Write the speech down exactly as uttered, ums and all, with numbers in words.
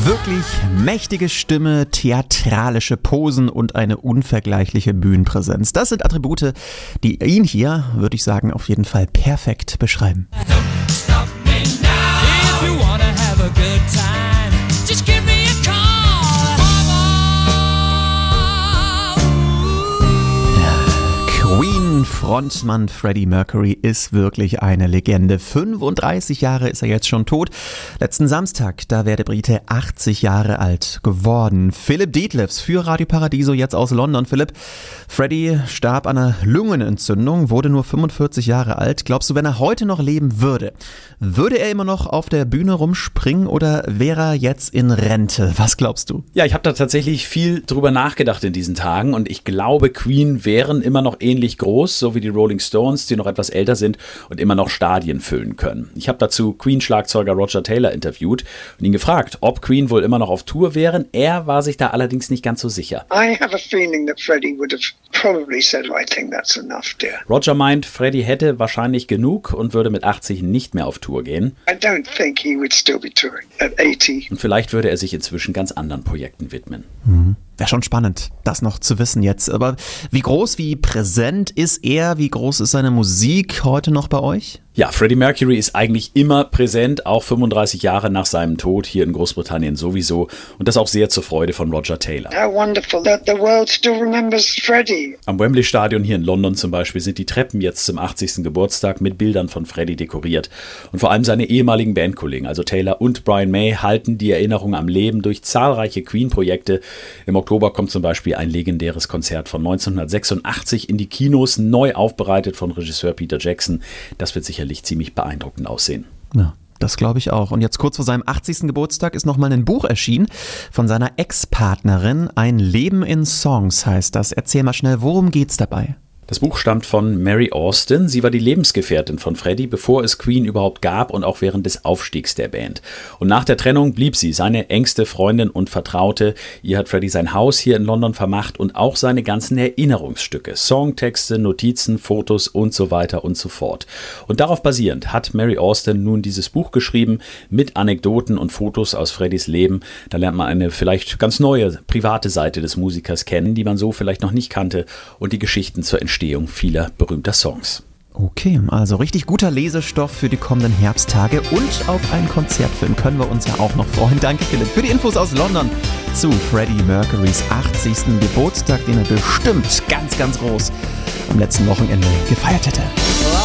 Wirklich mächtige Stimme, theatralische Posen und eine unvergleichliche Bühnenpräsenz. Das sind Attribute, die ihn hier, würde ich sagen, auf jeden Fall perfekt beschreiben. Frontmann Freddie Mercury ist wirklich eine Legende. fünfunddreißig Jahre ist er jetzt schon tot. Letzten Samstag, da wäre der Brite achtzig Jahre alt geworden. Philipp Detlefs für Radio Paradiso jetzt aus London. Philipp, Freddie starb an einer Lungenentzündung, wurde nur fünfundvierzig Jahre alt. Glaubst du, wenn er heute noch leben würde, würde er immer noch auf der Bühne rumspringen oder wäre er jetzt in Rente? Was glaubst du? Ja, ich habe da tatsächlich viel drüber nachgedacht in diesen Tagen und ich glaube, Queen wären immer noch ähnlich groß, so wie die Rolling Stones, die noch etwas älter sind und immer noch Stadien füllen können. Ich habe dazu Queen-Schlagzeuger Roger Taylor interviewt und ihn gefragt, ob Queen wohl immer noch auf Tour wären. Er war sich da allerdings nicht ganz so sicher. I have a feeling that Freddie would have probably said, I think that's enough, dear. Roger meint, Freddie hätte wahrscheinlich genug und würde mit achtzig nicht mehr auf Tour gehen. I don't think he would still be touring at eighty. Und vielleicht würde er sich inzwischen ganz anderen Projekten widmen. Mhm. Wäre schon spannend, das noch zu wissen jetzt. Aber wie groß, wie präsent ist er? Wie groß ist seine Musik heute noch bei euch? Ja, Freddie Mercury ist eigentlich immer präsent, auch fünfunddreißig Jahre nach seinem Tod, hier in Großbritannien sowieso. Und das auch sehr zur Freude von Roger Taylor. How wonderful that the world still remembers Freddie. Am Wembley Stadion hier in London zum Beispiel sind die Treppen jetzt zum achtzigsten Geburtstag mit Bildern von Freddie dekoriert. Und vor allem seine ehemaligen Bandkollegen, also Taylor und Brian May, halten die Erinnerung am Leben durch zahlreiche Queen-Projekte. Im Oktober kommt zum Beispiel ein legendäres Konzert von neunzehnhundertsechsundachtzig in die Kinos, neu aufbereitet von Regisseur Peter Jackson. Das wird sicherlich ziemlich beeindruckend aussehen. Ja, das glaube ich auch. Und jetzt kurz vor seinem achtzigsten Geburtstag ist nochmal ein Buch erschienen von seiner Ex-Partnerin. Ein Leben in Songs heißt das. Erzähl mal schnell, worum geht's dabei? Das Buch stammt von Mary Austin. Sie war die Lebensgefährtin von Freddie, bevor es Queen überhaupt gab und auch während des Aufstiegs der Band. Und nach der Trennung blieb sie seine engste Freundin und Vertraute. Ihr hat Freddie sein Haus hier in London vermacht und auch seine ganzen Erinnerungsstücke, Songtexte, Notizen, Fotos und so weiter und so fort. Und darauf basierend hat Mary Austin nun dieses Buch geschrieben mit Anekdoten und Fotos aus Freddies Leben. Da lernt man eine vielleicht ganz neue, private Seite des Musikers kennen, die man so vielleicht noch nicht kannte und die Geschichten zur Entstehung Entstehung vieler berühmter Songs. Okay, also richtig guter Lesestoff für die kommenden Herbsttage und auf einen Konzertfilm können wir uns ja auch noch freuen. Danke Philipp für die Infos aus London zu Freddie Mercurys achtzigsten Geburtstag, den er bestimmt ganz, ganz groß am letzten Wochenende gefeiert hätte.